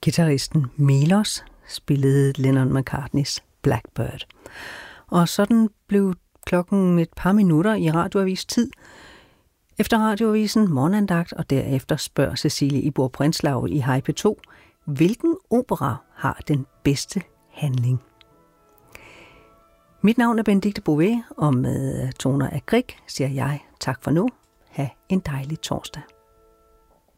Guitaristen Milos spillede Lennon McCartneys Blackbird. Og sådan blev klokken et par minutter i radioavis tid. Efter radioavisen morgenandagt, og derefter spørger Cecilie Ibor Prinslov i Hej P2, hvilken opera har den bedste handling? Mit navn er Benedikte Bové, og med toner af Grieg siger jeg tak for nu. Ha' en dejlig torsdag.